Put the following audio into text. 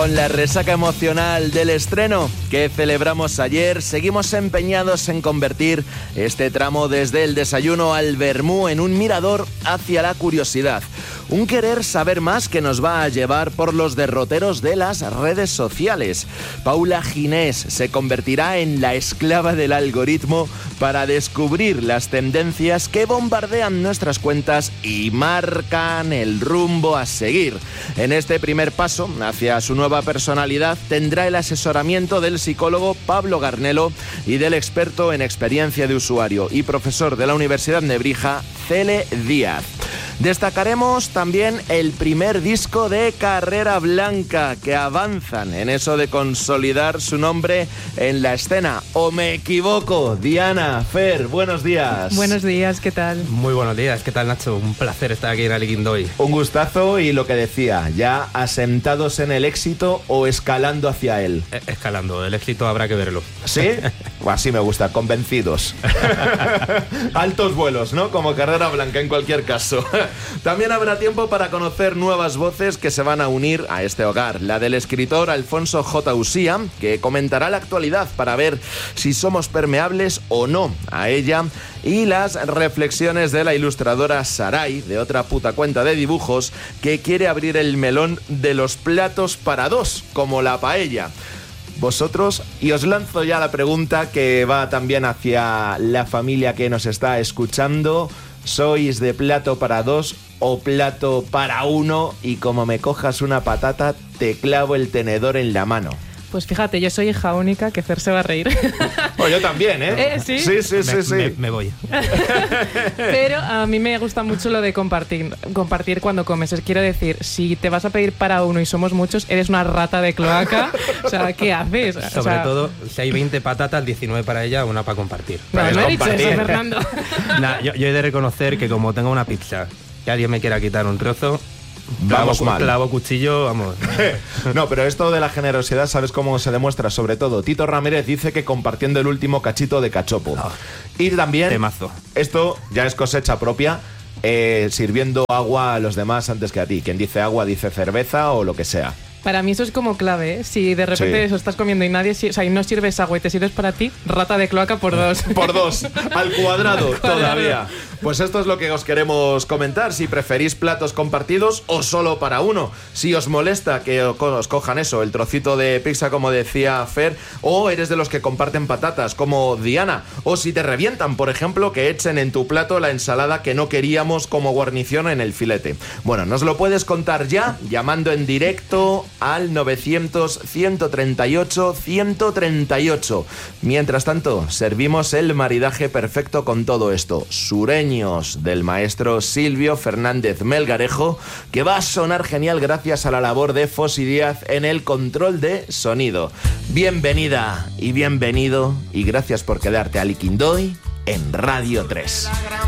Con la resaca emocional del estreno que celebramos ayer, seguimos empeñados en convertir este tramo desde el desayuno al vermú en un mirador hacia la curiosidad. Un querer saber más que nos va a llevar por los derroteros de las redes sociales. Paula Ginés se convertirá en la esclava del algoritmo para descubrir las tendencias que bombardean nuestras cuentas y marcan el rumbo a seguir. En este primer paso hacia su nueva personalidad tendrá el asesoramiento del psicólogo Pablo Garnelo y del experto en experiencia de usuario y profesor de la Universidad Nebrija, Cele Díaz. Destacaremos también el primer disco de Carrera Blanca, que avanzan en eso de consolidar su nombre en la escena. ¿O me equivoco? Diana, Fer, buenos días. Buenos días, ¿qué tal? Muy buenos días, ¿qué tal, Nacho? Un placer estar aquí en Aliquín hoy. Un gustazo y lo que decía, ya asentados en el éxito o escalando hacia él. Escalando, el éxito habrá que verlo. ¿Sí? Así me gusta, convencidos. Altos vuelos, ¿no? Como Carrera Blanca en cualquier caso. También habrá tiempo para conocer nuevas voces que se van a unir a este hogar. La del escritor Alfonso J. Usía, que comentará la actualidad para ver si somos permeables o no a ella. Y las reflexiones de la ilustradora Saray, de otra puta cuenta de dibujos, que quiere abrir el melón de los platos para dos, como la paella. Vosotros, y os lanzo ya la pregunta que va también hacia la familia que nos está escuchando. ¿Sois de plato para dos o plato para uno? Y como me cojas una patata, te clavo el tenedor en la mano. Pues fíjate, yo soy hija única, que Fer se va a reír. Pues yo también, ¿eh? ¿Sí? Sí. Me voy. Pero a mí me gusta mucho lo de compartir cuando comes. Quiero decir, si te vas a pedir para uno y somos muchos, eres una rata de cloaca. O sea, ¿qué haces? Sobre todo, si hay 20 patatas, 19 para ella, una para compartir. No he dicho eso, Fernando. Yo he de reconocer que como tengo una pizza, que alguien me quiera quitar un trozo... Clavo, cuchillo, vamos. No, pero esto de la generosidad, ¿sabes cómo se demuestra? Sobre todo, Tito Ramírez dice que compartiendo el último cachito de cachopo. Y también, temazo. Esto ya es cosecha propia, sirviendo agua a los demás antes que a ti. Quien dice agua dice cerveza o lo que sea. Para mí eso es como clave, ¿eh? Si de repente eso estás comiendo y nadie, o sea, y no sirves agua y te sirves para ti, rata de cloaca por dos. Por dos, al cuadrado todavía. Pues esto es lo que os queremos comentar, si preferís platos compartidos o solo para uno. Si os molesta que os cojan eso, el trocito de pizza como decía Fer, o eres de los que comparten patatas como Diana, o si te revientan, por ejemplo, que echen en tu plato la ensalada que no queríamos como guarnición en el filete. Bueno, nos lo puedes contar ya llamando en directo al 900-138-138. Mientras tanto, servimos el maridaje perfecto con todo esto. Sureños del maestro Silvio Fernández Melgarejo, que va a sonar genial gracias a la labor de Fossi Díaz en el control de sonido. Bienvenida y bienvenido, y gracias por quedarte a Liquindoy en Radio 3.